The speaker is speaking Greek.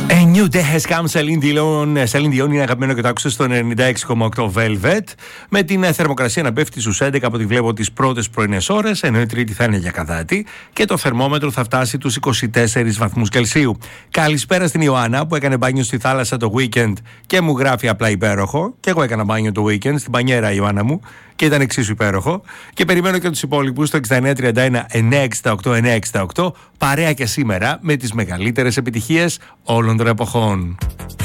A new day has come, Celine Dion είναι αγαπημένο και το άκουσε στο 96,8 Velvet. Με την θερμοκρασία να πέφτει στους 11 από ό,τι βλέπω τις πρώτες πρωινές ώρες, ενώ η Τρίτη θα είναι για καδάτη και το θερμόμετρο θα φτάσει τους 24 βαθμούς Κελσίου. Καλησπέρα στην Ιωάννα που έκανε μπάνιο στη θάλασσα το weekend και μου γράφει απλά υπέροχο. Και εγώ έκανα μπάνιο το weekend στην πανιέρα, Ιωάννα μου, και ήταν εξίσου υπέροχο. Και περιμένω και τους υπόλοιπους στο 6931 968 968, παρέα και σήμερα με τις μεγαλύτερες επιτυχίες όλων των εποχών.